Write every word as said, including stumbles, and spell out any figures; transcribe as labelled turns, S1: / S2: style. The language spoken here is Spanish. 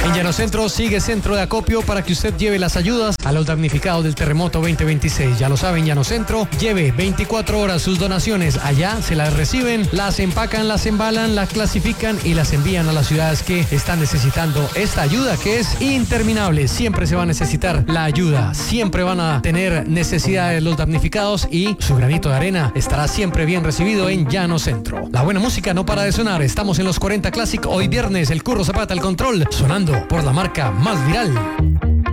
S1: En Llano Centro sigue centro de acopio para que usted lleve las ayudas a los damnificados del terremoto veinte veintiséis. Ya lo saben, Llano Centro, lleve veinticuatro horas sus donaciones. Allá se las reciben, las empacan, las embalan, las clasifican y las envían a las ciudades que están necesitando esta ayuda, que es interminable. Siempre se va a necesitar la ayuda, siempre van a tener necesidades los damnificados y su granito de arena estará siempre bien recibido en Llano Centro. La buena música no para de sonar. Estamos en los cuarenta Classic. Hoy viernes, el Curro Zapata al control, sonando por la marca más viral.